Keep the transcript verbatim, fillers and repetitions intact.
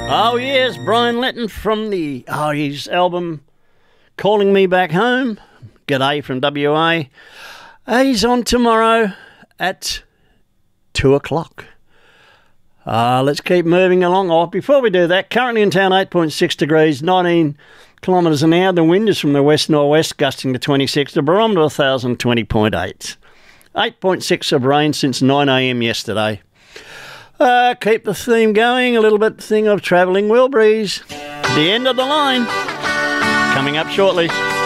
Oh, yes, Brian Letton from the, oh, his album Calling Me Back Home. G'day from W A. Uh, he's on tomorrow at two o'clock. Uh, let's keep moving along. Oh, before we do that, currently in town, eight point six degrees, nineteen kilometres an hour. The wind is from the west-northwest, gusting to twenty-six. The barometer, one thousand twenty point eight. eight point six of rain since nine a.m. yesterday. Uh, keep the theme going, a little bit thing of travelling Wilburys. The end of the line. Coming up shortly.